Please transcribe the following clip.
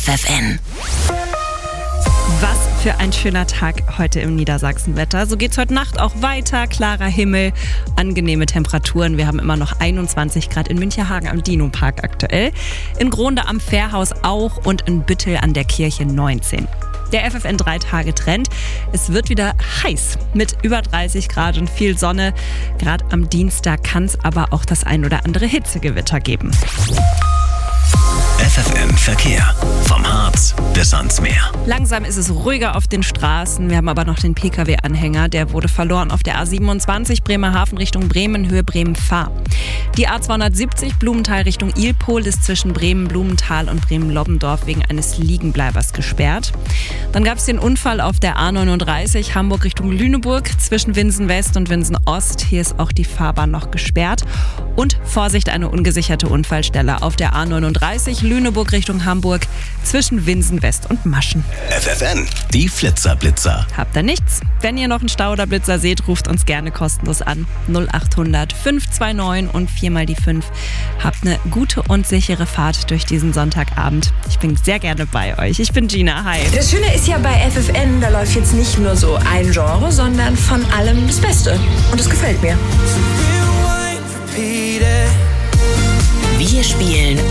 FFN. Was für ein schöner Tag heute im Niedersachsenwetter. So geht's heute Nacht auch weiter. Klarer Himmel, angenehme Temperaturen. Wir haben immer noch 21 Grad in Münchehagen am Dino-Park aktuell. In Gronde am Fährhaus auch und in Büttel an der Kirche 19. Der FFN 3-Tage-Trend. Es wird wieder heiß mit über 30 Grad und viel Sonne. Gerade am Dienstag kann es aber auch das ein oder andere Hitzegewitter geben. FFN Verkehr. Vom Harz bis ans Meer. Langsam ist es ruhiger auf den Straßen. Wir haben aber noch den Pkw-Anhänger. Der wurde verloren auf der A27 Bremerhaven Richtung Bremen, Höhe Bremen-Fahr. Die A270 Blumenthal Richtung Ilpol ist zwischen Bremen-Blumenthal und Bremen-Lobbendorf wegen eines Liegenbleibers gesperrt. Dann gab es den Unfall auf der A39 Hamburg Richtung Lüneburg zwischen Winsen West und Winsen Ost. Hier ist auch die Fahrbahn noch gesperrt. Und Vorsicht, eine ungesicherte Unfallstelle auf der A39 Lüneburg Richtung Hamburg zwischen Winsen West und Maschen. FFN, die Flitzer-Blitzer. Habt ihr nichts? Wenn ihr noch einen Stau oder Blitzer seht, ruft uns gerne kostenlos an. 0800 529 und 4 mal die 5. Habt eine gute und sichere Fahrt durch diesen Sonntagabend. Ich bin sehr gerne bei euch. Ich bin Gina. Hi. Das Schöne ist ja bei FFN, da läuft jetzt nicht nur so ein Genre, sondern von allem das Beste. Und das gefällt mir. Wir spielen